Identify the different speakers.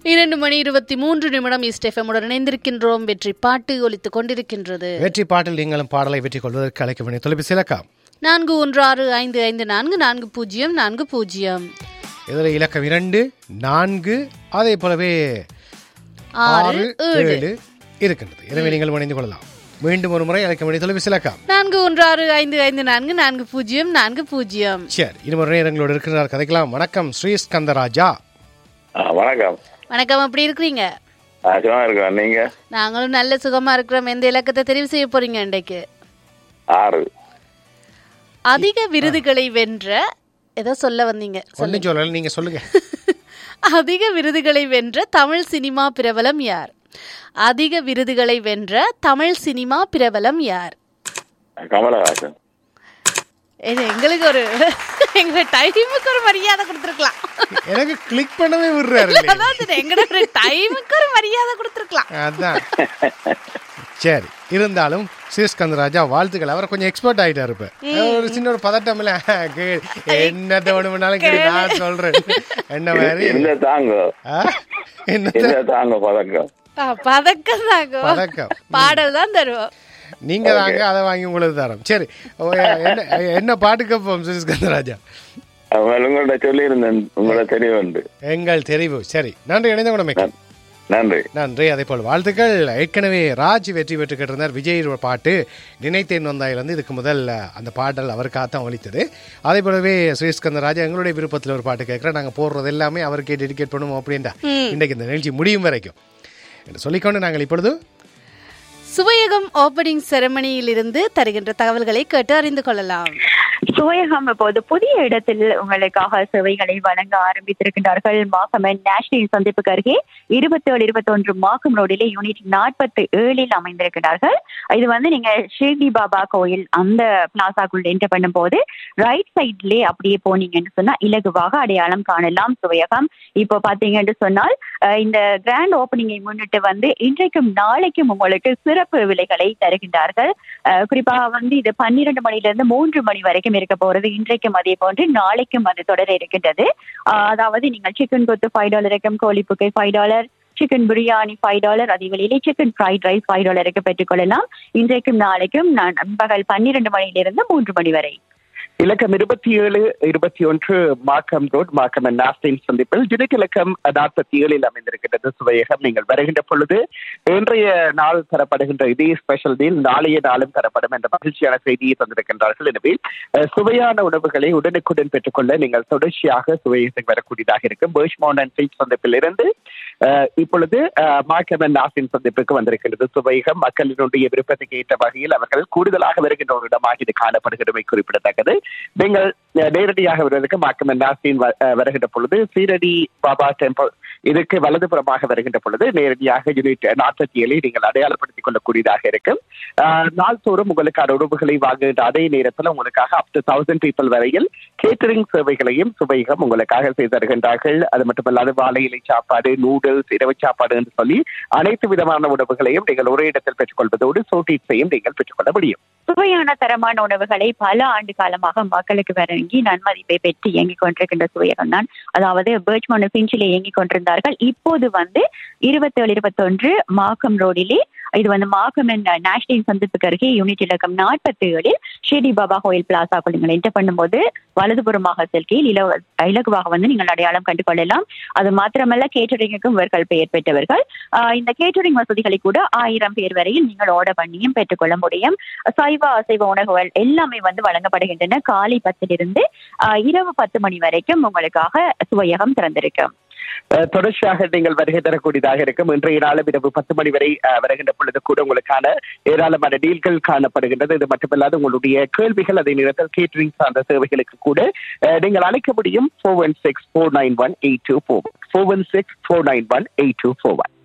Speaker 1: 2:23 east எஃப்எம்முடன் இணைந்திருக்கின்றோம். வெற்றி பாட்டு ஒலித்துக் கொண்டிருக்கின்றது.
Speaker 2: வெற்றி பாட்டில் நீங்களும் பாடலை வெற்றி கொள்வதற்கு அழைக்க வேண்டிய தொலைபேசி இலக்கம்
Speaker 1: 41655440.
Speaker 2: இதில் இலக்கம் 2, 4 அதே போலவே 6, 7 இருக்கின்றது. எனவே நீங்கள் இணைந்து கொள்ளலாம். மீண்டும் ஒரு முறை அழைக்க வேண்டிய தொலைபேசி இலக்கம்
Speaker 1: 41655440.
Speaker 2: சரி, இருமுறை எங்களோடு இருக்கிறார். கதைக்கலாம். வணக்கம் ஸ்ரீஸ்கந்தராஜா.
Speaker 3: வணக்கம்.
Speaker 1: வணக்கம், எப்படி இருக்கிறீங்க?
Speaker 3: சுகமா இருக்கிறோம். நீங்க?
Speaker 1: நாங்களும் நல்ல சுகமா இருக்கிறோம். எந்த இலக்கத்தை தெரிவு செய்ய போறீங்க இன்றைக்கு?
Speaker 3: 6.
Speaker 1: அதிக விருதுகளை வென்ற ஏதோ சொல்ல வந்தீங்க.
Speaker 2: சொல்லல, நீங்க சொல்லுங்க.
Speaker 1: அதிக விருதுகளை வென்ற தமிழ் சினிமா பிரபலம் யார்? அதிக விருதுகளை வென்ற தமிழ் சினிமா பிரபலம் யார்?
Speaker 3: கமலஹாசன்.
Speaker 1: எங்களுக்கு ஒரு எங்க டைமுக்கு ஒரு மரியாதை கொடுத்துருக்கலாம்.
Speaker 2: எனக்கு கிளிக் பண்ணவே விடுறாரு.
Speaker 1: எங்களோட ஒரு டைமுக்கு ஒரு மரியாதை கொடுத்துருக்கலாம்.
Speaker 2: அதான். சரி, இருந்தாலும் ஸ்ரீஸ்கந்தராஜா வாழ்த்துக்கள். அவர் கொஞ்சம் எக்ஸ்பர்ட் ஆயிட்டாரு. இப்ப ஒரு சின்ன ஒரு பதட்டம் இல்ல, என்ன வேணும்னாலும் கேட்டு நான் சொல்றேன். என்ன மாதிரி
Speaker 1: பதக்கம்
Speaker 2: பதக்கம்
Speaker 1: பாடல் தான் தருவோம்.
Speaker 2: நீங்க தாங்க அதை வாங்கி உங்களுக்கு தரோம். சரி, என்ன பாட்டு கேட்போம் ஸ்ரீஸ்கந்தராஜா?
Speaker 3: உங்கள்ட்ட சொல்லி இருந்தேன், உங்களோட தெரிவு உண்டு. எங்கள்
Speaker 2: தெரிவு. சரி, நன்றி. இணைந்த உடமைக்கு
Speaker 3: நன்றி.
Speaker 2: நன்றி. அதே போல் வாழ்த்துக்கள். ஏற்கனவே ராஜ் வெற்றி பெற்று கேட்டிருந்தார். விஜய் பாட்டு நினைத்தேன் வந்தாயிலிருந்து இதுக்கு முதல் அந்த பாடல் அவருக்காகத்தான் ஒலித்தது. அதே போலவே ஸ்ரீஸ்கந்தராஜா எங்களுடைய விருப்பத்தில் ஒரு பாட்டு கேட்குறேன். நாங்கள் போடுறது எல்லாமே அவருக்கே டெடிகேட் பண்ணுவோம் அப்படின்டா இன்றைக்கு இந்த நிகழ்ச்சி முடியும் வரைக்கும் என்று சொல்லிக்கொண்டு நாங்கள் இப்பொழுது
Speaker 1: சுவையகம் ஓபனிங் செரமனியில் இருந்து தருகின்ற தகவல்களை கேட்டு அறிந்து கொள்ளலாம்.
Speaker 4: சுவையகம் இப்போது புதிய இடத்தில் உங்களுக்காக சேவைகளை வழங்க ஆரம்பித்திருக்கின்றார்கள். மாகமன் நேஷனல் சந்திப்புக்கு அருகே 27-21 மாகம் ரோடிலே யூனிட் 47 அமைந்திருக்கிறார்கள். இது நீங்க ஷிர்டி பாபா கோயில் அந்த பிளாசாக்குள் என்டர் பண்ணும் போது ரைட் சைட்லே அப்படியே போனீங்கன்னு சொன்னா இலகுவாக அடையாளம் காணலாம் சுவையகம். இப்போ பாத்தீங்கன்னு சொன்னால் இந்த கிராண்ட் ஓபனிங்கை முன்னிட்டு இன்றைக்கும் நாளைக்கும் உங்களுக்கு சிறப்பு விலைகளை தருகின்றார்கள். குறிப்பாக இது 12 மணிலிருந்து 3 மணி வரைக்கும் இருக்க போறது. இன்றைக்கும் அதே போன்று நாளைக்கும் அது தொடர இருக்கின்றது. அதாவது நீங்கள் சிக்கன் கொத்து $5 இருக்கும், கோழிப்புக்கை $5, சிக்கன் பிரியாணி $5, அதே வேளையிலே சிக்கன் ஃப்ரைட் ரைஸ் $5 பெற்றுக்கொள்ளலாம். இன்றைக்கும் நாளைக்கும் பகல் 12 மணியிலிருந்து 3 மணி வரை.
Speaker 5: இலக்கம் 27-21 மார்க்கம் ரோட், மார்க்கம் நாஸ்டின் சந்திப்பில் யூனிட் இலக்கம் 47 அமைந்திருக்கின்றது சுவையகம். நீங்கள் வருகின்ற பொழுது இன்றைய நாள் தரப்படுகின்ற இதே ஸ்பெஷல் டீல் நாளைய நாளும் தரப்படும் என்ற மகிழ்ச்சியான செய்தியை தந்திருக்கின்றார்கள். எனவே சுவையான உணவுகளை உடனுக்குடன் பெற்றுக்கொள்ள நீங்கள் தொடர்ச்சியாக சுவையத்துக்கு வரக்கூடியதாக இருக்கும். பர்ஷ்மவுண்ட் அண்ட் ஃபீல்ட் சந்திப்பில் இருந்து இப்பொழுது மார்க்கம் நாஸ்டின் சந்திப்புக்கு வந்திருக்கின்றது சுவையகம். மக்களினுடைய விருப்பத்துக்கு ஏற்ற வகையில் அவர்கள் கூடுதலாக வருகின்ற ஒரு இடமாக இது காணப்படுகிறமை குறிப்பிடத்தக்கது. நீங்கள் நேரடியாக வருவதற்கு மார்க்கம் நாஸ்டின் வருகின்ற பொழுது சீரடி பாபா டெம்பிள் இதுக்கு வலதுபுறமாக வருகின்ற பொழுது நேரடியாக யூனிட் 47 நீங்கள் அடையாளப்படுத்திக் கொள்ளக்கூடியதாக இருக்கும். நாள்தோறும் உங்களுக்கான உணவுகளை வாங்குகின்ற அதே நேரத்தில் உங்களுக்காக up to 1000 people வரையில் கேட்டரிங் சேவைகளையும் சுவைகம் உங்களுக்காக செய்து தருகின்றார்கள். அது மட்டுமல்லாது வாழை இலை சாப்பாடு, நூடுல்ஸ், இரவு சாப்பாடு என்று சொல்லி அனைத்து விதமான உணவுகளையும் நீங்கள் ஒரே இடத்தில் பெற்றுக்கொள்வதோடு சோட்டீட்ஸையும் நீங்கள் பெற்றுக்கொள்ள முடியும்.
Speaker 4: சுவையான தரமான உணவுகளை பல ஆண்டு காலமாக மக்களுக்கு வழங்கி நன்மதிப்பை பெற்று இயங்கிக் கொண்டிருக்கின்ற சுவையகம் தான். அதாவது பர்ச்மவுண்ட் ஃபின்ச்சிலே இயங்கிக் கொண்டிருந்தார்கள். இப்போது 27-21 மார்க்கம் ரோடிலே இது மார்க்கம் நேஷனல் சந்திப்புக்கு அருகே யூனிட் இலக்கம் 47 ஷிர்டி பாபா கோயில் பிளாசாக்குள் நீங்கள் என்டர் பண்ணும்போது வலதுபுறமாக செல்கையில் இலகுவாக நீங்கள் அடையாளம் கண்டு கொள்ளலாம். அது மாத்திரமல்ல, கேட்டரிங்குக்கும் இவர்கள் பெயர் பெற்றவர்கள். இந்த கேட்டரிங் வசதிகளை கூட 1000 பேர் வரையில் நீங்கள் ஆர்டர் பண்ணியும் பெற்றுக்கொள்ள முடியும். சைவ அசைவ உணவுகள் எல்லாமே வழங்கப்படுகின்றன. காலை 10 இரவு 10 மணி வரைக்கும் உங்களுக்காக சுவையகம் திறந்திருக்கும்.
Speaker 5: தொடர்ச்சியாக நீங்கள் வருகை தரக்கூடியதாக இருக்கும். இன்றைய நாளும் இரவு 10 மணி வரை வருகின்ற பொழுது கூட உங்களுக்கான ஏராளமான டீல்கள் காணப்படுகின்றது. இது மட்டுமல்லாது உங்களுடைய கேள்விகள் அதே நேரத்தில் கேட்டரிங் சார்ந்த சேவைகளுக்கு கூட நீங்கள் அழைக்க முடியும். 416-491-8241 416-491-8241.